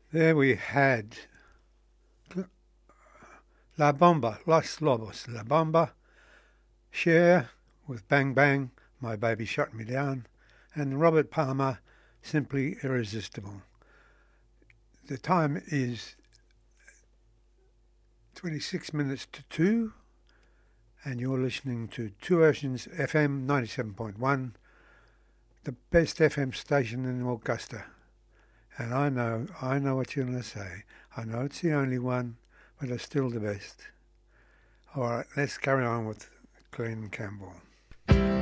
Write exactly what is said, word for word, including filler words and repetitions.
There we had La Bomba, Los Lobos, La Bomba, Cher with Bang Bang, My Baby Shot Me Down, and Robert Palmer, Simply Irresistible. The time is twenty-six minutes to two, and you're listening to Two Oceans F M ninety-seven point one, the best F M station in Augusta. And I know, I know what you're going to say. I know it's the only one, but it's still the best. All right, let's carry on with Glenn Campbell.